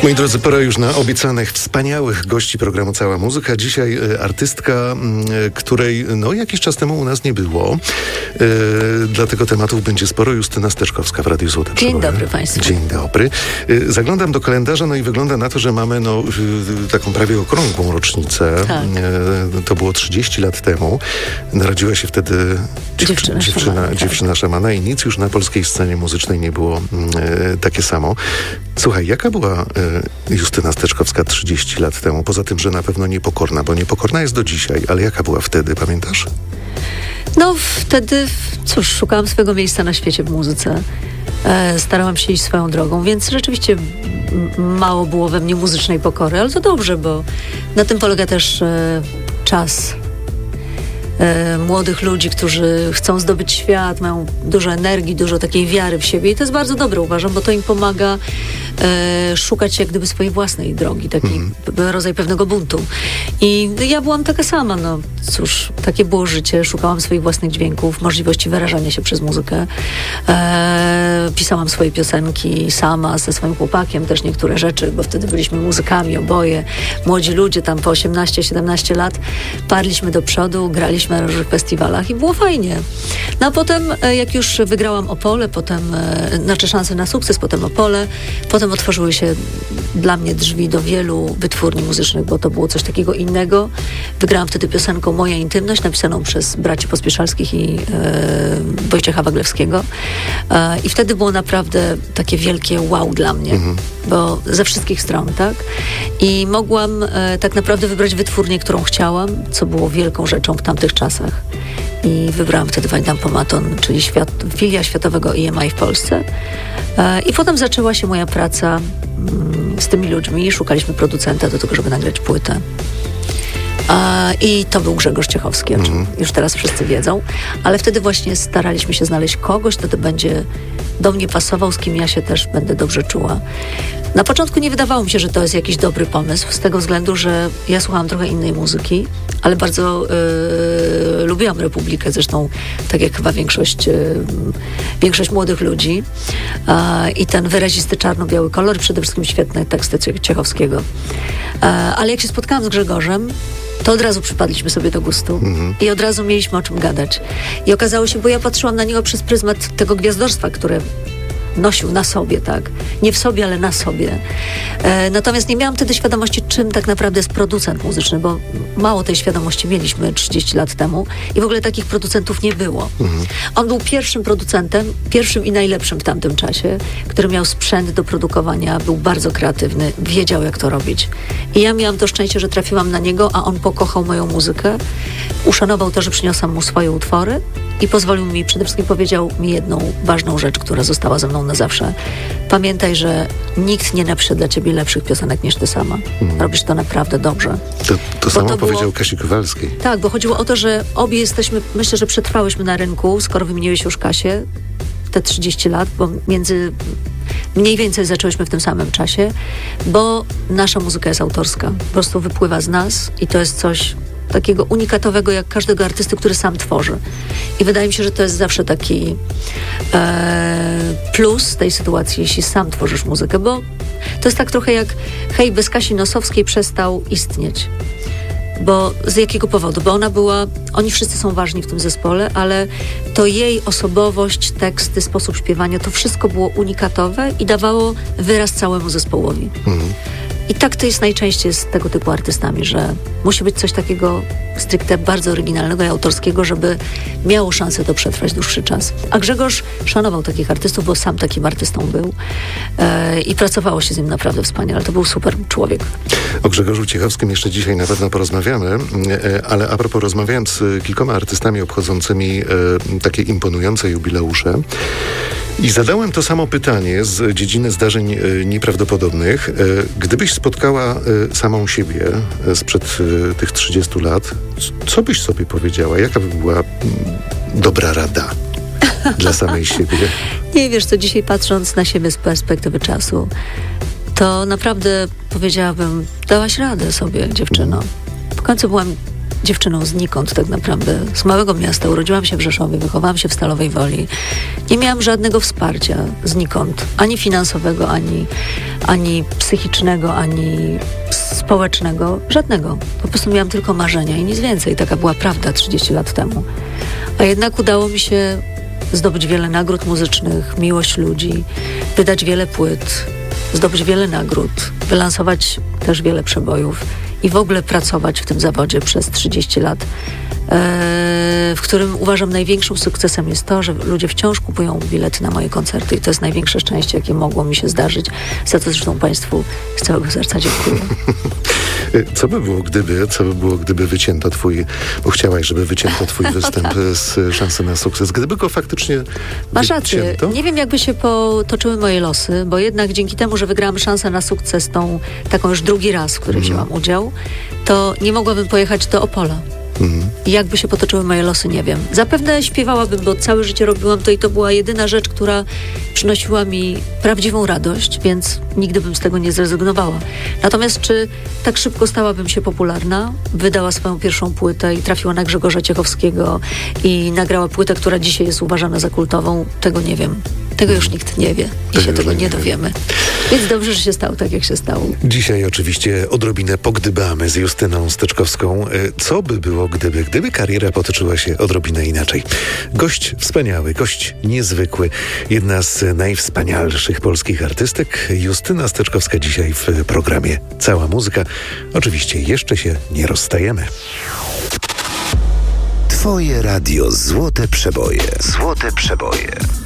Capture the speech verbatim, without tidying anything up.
Moi drodzy, pora już na obiecanych wspaniałych gości programu Cała Muzyka. Dzisiaj e, artystka, m, której no, jakiś czas temu u nas nie było. E, dla tego tematów będzie sporo. Justyna Steczkowska w Radiu Złote Dzień Przeboje. dobry Państwu. Dzień dobry. E, zaglądam do kalendarza, no i wygląda na to, że mamy no, e, taką prawie okrągłą rocznicę. Tak. E, to było trzydzieści lat temu. Narodziła się wtedy Dziewczyna, dziewczyna, szamana, dziewczyna tak. szamana i nic już na polskiej scenie muzycznej nie było e, takie samo. Słuchaj, jaka była e, Justyna Steczkowska trzydzieści lat temu? Poza tym, że na pewno niepokorna, bo niepokorna jest do dzisiaj, ale jaka była wtedy, pamiętasz? No wtedy, cóż, szukałam swojego miejsca na świecie w muzyce. E, starałam się iść swoją drogą, więc rzeczywiście m- mało było we mnie muzycznej pokory, ale to dobrze, bo na tym polega też e, czas e, młodych ludzi, którzy chcą zdobyć świat, mają dużo energii, dużo takiej wiary w siebie i to jest bardzo dobre, uważam, bo to im pomaga e, szukać jak gdyby swojej własnej drogi, taki Mhm. p- rodzaj pewnego buntu. I ja byłam taka sama, no cóż, takie było życie, szukałam swoich własnych dźwięków, możliwości wyrażania się przez muzykę. E, pisałam swoje piosenki sama, ze swoim chłopakiem też niektóre rzeczy, bo wtedy byliśmy muzykami oboje, młodzi ludzie tam po osiemnaście siedemnaście lat, parliśmy do przodu, graliśmy na różnych festiwalach i było fajnie. No a potem, e, jak już wygrałam Opole, potem, e, znaczy szansę na sukces, potem Opole, potem otworzyły się dla mnie drzwi do wielu wytwórni muzycznych, bo to było coś takiego innego. Wygrałam wtedy piosenką Moja intymność, napisaną przez braci Pospieszalskich i e, Wojciecha Waglewskiego. E, I wtedy było naprawdę takie wielkie wow dla mnie, Mhm. bo ze wszystkich stron, tak? I mogłam e, tak naprawdę wybrać wytwórnię, którą chciałam, co było wielką rzeczą w tamtych czasach. I wybrałam wtedy Wajdan Pomaton, czyli świat, filia światowego E M I w Polsce. E, I potem zaczęła się moja praca mm, z tymi ludźmi. Szukaliśmy producenta do tego, żeby nagrać płytę. A, I to był Grzegorz Ciechowski, o czym Mhm. już teraz wszyscy wiedzą. Ale wtedy właśnie staraliśmy się znaleźć kogoś, kto to będzie do mnie pasował, z kim ja się też będę dobrze czuła. Na początku nie wydawało mi się, że to jest jakiś dobry pomysł, z tego względu, że ja słuchałam trochę innej muzyki, ale bardzo yy, lubiłam Republikę, zresztą tak jak chyba większość, yy, większość młodych ludzi. Yy, I ten wyrazisty czarno-biały kolor, przede wszystkim świetne teksty Cie- Ciechowskiego. Yy, ale jak się spotkałam z Grzegorzem, to od razu przypadliśmy sobie do gustu Mhm. i od razu mieliśmy o czym gadać. I okazało się, bo ja patrzyłam na niego przez pryzmat tego gwiazdorstwa, które nosił na sobie, tak? Nie w sobie, ale na sobie. E, natomiast nie miałam wtedy świadomości, czym tak naprawdę jest producent muzyczny, bo mało tej świadomości mieliśmy trzydzieści lat temu i w ogóle takich producentów nie było. Mhm. On był pierwszym producentem, pierwszym i najlepszym w tamtym czasie, który miał sprzęt do produkowania, był bardzo kreatywny, wiedział jak to robić. I ja miałam to szczęście, że trafiłam na niego, a on pokochał moją muzykę, uszanował to, że przyniosłam mu swoje utwory i pozwolił mi, przede wszystkim powiedział mi jedną ważną rzecz, która została ze mną na zawsze. Pamiętaj, że nikt nie napisze dla ciebie lepszych piosenek niż ty sama. Mhm. Robisz to naprawdę dobrze. To, to samo to było- powiedział Kasi Kowalskiej. Tak, bo chodziło o to, że obie jesteśmy, myślę, że przetrwałyśmy na rynku, skoro wymieniłeś już Kasię, te trzydzieści lat, bo między mniej więcej zaczęłyśmy w tym samym czasie, bo nasza muzyka jest autorska. Po prostu wypływa z nas i to jest coś takiego unikatowego jak każdego artysty, który sam tworzy. I wydaje mi się, że to jest zawsze taki e, plus tej sytuacji, jeśli sam tworzysz muzykę, bo to jest tak trochę jak hej, bez Kasi Nosowskiej przestał istnieć. Bo z jakiego powodu? Bo ona była, oni wszyscy są ważni w tym zespole, ale to jej osobowość, teksty, sposób śpiewania, to wszystko było unikatowe i dawało wyraz całemu zespołowi. Mhm. I tak to jest najczęściej z tego typu artystami, że musi być coś takiego stricte bardzo oryginalnego i autorskiego, żeby miało szansę to przetrwać dłuższy czas. A Grzegorz szanował takich artystów, bo sam takim artystą był e, i pracowało się z nim naprawdę wspaniale. To był super człowiek. O Grzegorzu Ciechowskim jeszcze dzisiaj na pewno porozmawiamy, e, ale a propos rozmawiałem z kilkoma artystami obchodzącymi e, takie imponujące jubileusze i zadałem to samo pytanie z dziedziny zdarzeń e, nieprawdopodobnych. E, gdybyś spotkała e, samą siebie e, sprzed e, tych trzydziestu lat, co byś sobie powiedziała? Jaka by była mm, dobra rada dla samej siebie? Nie wiesz co, dzisiaj patrząc na siebie z perspektywy czasu, to naprawdę powiedziałabym, dałaś radę sobie, dziewczyno. W końcu byłam dziewczyną znikąd tak naprawdę, z małego miasta. Urodziłam się w Rzeszowie, wychowałam się w Stalowej Woli. Nie miałam żadnego wsparcia znikąd, ani finansowego, ani ani psychicznego, ani społecznego, żadnego. Po prostu miałam tylko marzenia i nic więcej. Taka była prawda trzydzieści lat temu. A jednak udało mi się zdobyć wiele nagród muzycznych, miłość ludzi, wydać wiele płyt, zdobyć wiele nagród, wylansować też wiele przebojów i w ogóle pracować w tym zawodzie przez trzydzieści lat, w którym uważam największym sukcesem jest to, że ludzie wciąż kupują bilety na moje koncerty i to jest największe szczęście, jakie mogło mi się zdarzyć. Za to zresztą Państwu z całego serca dziękuję. Co by było, gdyby, co by było, gdyby wycięto twój, bo chciałaś, żeby wycięto twój występ z Szansy na sukces. Gdyby go faktycznie Masz rację. wycięto? Nie wiem, jakby się potoczyły moje losy, bo jednak dzięki temu, że wygrałam Szansę na sukces tą, taką już drugi raz, w którym mm. wzięłam udział, to nie mogłabym pojechać do Opola. Mhm. I jakby się potoczyły moje losy, nie wiem. Zapewne śpiewałabym, bo całe życie robiłam to i to była jedyna rzecz, która przynosiła mi prawdziwą radość, więc nigdy bym z tego nie zrezygnowała. Natomiast czy tak szybko stałabym się popularna, wydała swoją pierwszą płytę i trafiła na Grzegorza Ciechowskiego i nagrała płytę, która dzisiaj jest uważana za kultową, tego nie wiem. Tego już nikt nie wie i się tego nie dowiemy. Więc dobrze, że się stało tak, jak się stało. Dzisiaj oczywiście odrobinę pogdybamy z Justyną Steczkowską. Co by było, gdyby, gdyby kariera potoczyła się odrobinę inaczej? Gość wspaniały, gość niezwykły. Jedna z najwspanialszych polskich artystek. Justyna Steczkowska dzisiaj w programie Cała Muzyka. Oczywiście jeszcze się nie rozstajemy. Twoje radio Złote Przeboje. Złote Przeboje.